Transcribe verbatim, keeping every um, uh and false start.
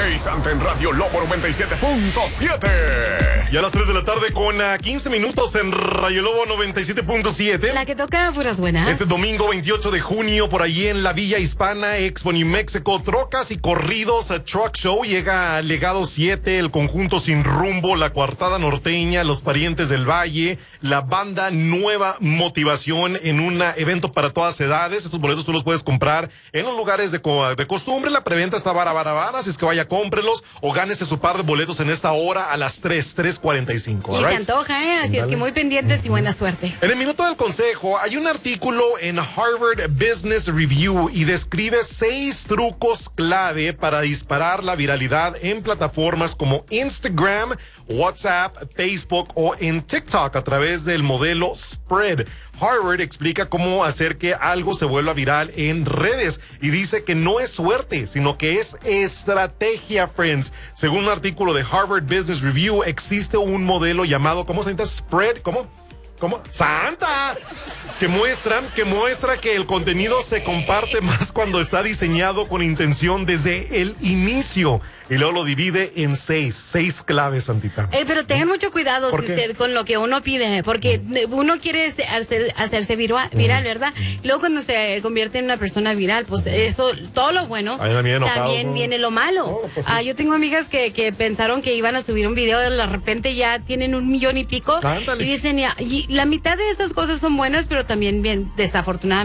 Jay Santa en Radio Lobo noventa y siete punto siete. Y a las tres de la tarde con uh, quince minutos en Radio Lobo noventa y siete punto siete. La que toca puras buenas. Este domingo veintiocho de junio, por allí en la Villa Hispana, Expo New Mexico, trocas y corridos, a Truck Show. Llega Legado siete, el conjunto Sin Rumbo, la Coartada Norteña, los Parientes del Valle, la banda Nueva Motivación en un evento para todas edades. Estos boletos tú los puedes comprar en los lugares de, de costumbre. La preventa está vara, vara, vara, así es que vaya, cómprelos o gánese su par de boletos en esta hora a las tres, tres cuarenta y cinco. Y right? Se antoja, ¿eh? Así Dale. Es que muy pendientes y buena suerte. En el Minuto del Consejo hay un artículo en Harvard Business Review y describe seis trucos clave para disparar la viralidad en plataformas como Instagram, WhatsApp, Facebook o en TikTok a través del modelo Spread. Harvard explica cómo hacer que algo se vuelva viral en redes y dice que no es suerte, sino que es estrategia, friends. Según un artículo de Harvard Business Review, existe un modelo llamado, ¿cómo se llama? Spread, ¿cómo? ¿Cómo? ¡Santa! Que muestran, que muestra que el contenido se comparte más cuando está diseñado con intención desde el inicio. Y luego lo divide en seis, seis claves, Santita. Eh, pero tengan mucho cuidado si usted, con lo que uno pide, porque uno quiere hacer, hacerse viral, viral, ¿verdad? Y luego cuando se convierte en una persona viral, pues eso, todo lo bueno, también enojado, viene lo malo. Oh, pues sí. ah, yo tengo amigas que, que pensaron que iban a subir un video, de repente ya tienen un millón y pico. Ándale. Y dicen, ya, y la mitad de esas cosas son buenas, pero también bien desafortunadas.